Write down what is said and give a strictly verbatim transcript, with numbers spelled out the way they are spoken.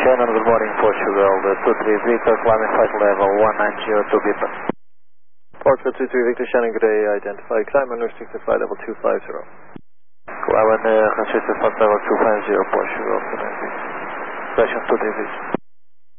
Shannon, good morning, Portugal, the two three Victor, climbing flight level one nine zero two Beta. Portugal two three Victor, Shannon, good day, identify, climb and restricted flight level two five zero. Climbing uh, restricted flight level two five zero, Portugal, two nine Victor. Station two three Victor.